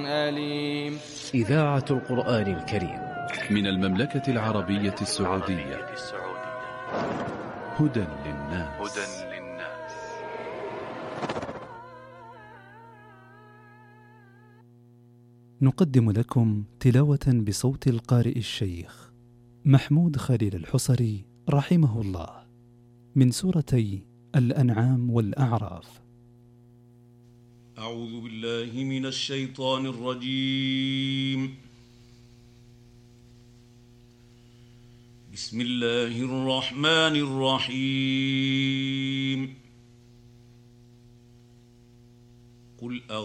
أليم. إذاعة القرآن الكريم من المملكة العربية السعودية. هدى للناس. نقدم لكم تلاوة بصوت القارئ الشيخ محمود خليل الحصري رحمه الله من سورتي الأنعام والأعراف. أعوذ بالله من الشيطان الرجيم. بسم الله الرحمن الرحيم. قل